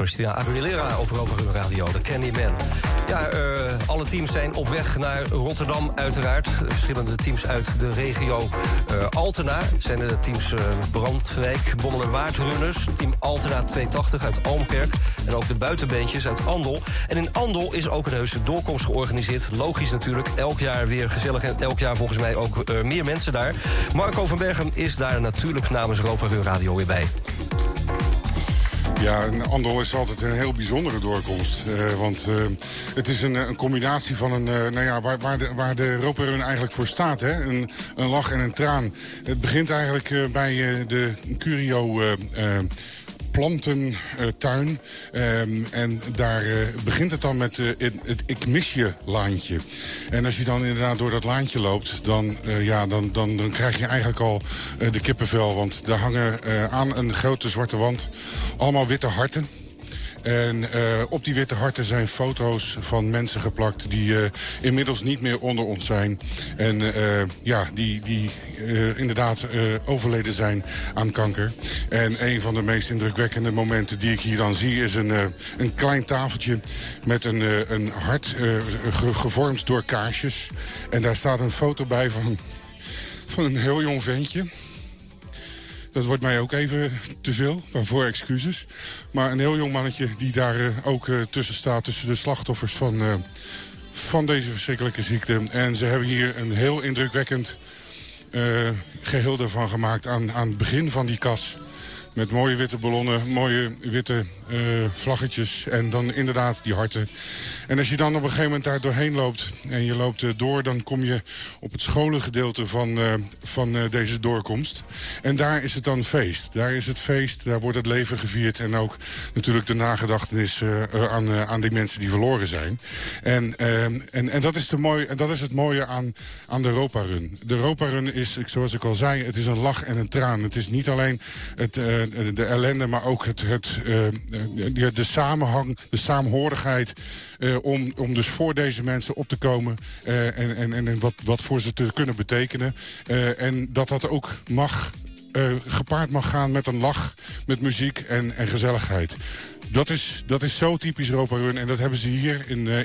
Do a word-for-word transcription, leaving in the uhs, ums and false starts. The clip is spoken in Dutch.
Christina Aguilera op Europa Run Radio, de Candyman. Ja, uh, alle teams zijn op weg naar Rotterdam uiteraard. Verschillende teams uit de regio uh, Altena zijn de teams uh, Brandwijk, Bommel en Waardrunners. Team Altena tweehonderdtachtig uit Almkerk. En ook de buitenbeentjes uit Andel. En in Andel is ook een heuse doorkomst georganiseerd. Logisch natuurlijk, elk jaar weer gezellig. En elk jaar volgens mij ook uh, meer mensen daar. Marco van Bergen is daar natuurlijk namens Europa Run Radio weer bij. Ja, Andel is altijd een heel bijzondere doorkomst. Uh, want uh, het is een, een combinatie van een, uh, nou ja, waar, waar, de, waar de Europa Run eigenlijk voor staat. Hè? Een, een lach en een traan. Het begint eigenlijk uh, bij uh, de Curio... Uh, uh, plantentuin. Uh, um, en daar uh, begint het dan met uh, het, het Ik mis je laantje. En als je dan inderdaad door dat laantje loopt... dan, uh, ja, dan, dan, dan krijg je eigenlijk al uh, de kippenvel. Want daar hangen uh, aan een grote zwarte wand allemaal witte harten. En uh, op die witte harten zijn foto's van mensen geplakt... die uh, inmiddels niet meer onder ons zijn. En uh, ja, die, die uh, inderdaad uh, overleden zijn aan kanker. En een van de meest indrukwekkende momenten die ik hier dan zie... is een, uh, een klein tafeltje met een, uh, een hart uh, ge- gevormd door kaarsjes. En daar staat een foto bij van, van een heel jong ventje... Dat wordt mij ook even te veel, waarvoor excuses. Maar een heel jong mannetje die daar uh, ook uh, tussen staat... tussen de slachtoffers van, uh, van deze verschrikkelijke ziekte. En ze hebben hier een heel indrukwekkend uh, geheel ervan gemaakt... Aan, aan het begin van die kas. Met mooie witte ballonnen, mooie witte uh, vlaggetjes en dan inderdaad die harten. En als je dan op een gegeven moment daar doorheen loopt en je loopt uh, door... dan kom je op het scholengedeelte van, uh, van uh, deze doorkomst. En daar is het dan feest. Daar is het feest, daar wordt het leven gevierd... en ook natuurlijk de nagedachtenis uh, aan, uh, aan die mensen die verloren zijn. En, uh, en, en, dat, is de mooi, en dat is het mooie aan, aan de Europa Run. De Europa Run is, zoals ik al zei, het is een lach en een traan. Het is niet alleen het... Uh, de ellende, maar ook het, het, uh, de, de samenhang, de saamhorigheid... Uh, om, om dus voor deze mensen op te komen uh, en, en, en wat, wat voor ze te kunnen betekenen. Uh, en dat dat ook mag, uh, gepaard mag gaan met een lach, met muziek en, en gezelligheid. Dat is, dat is zo typisch Europa Run en dat hebben ze hier in, uh,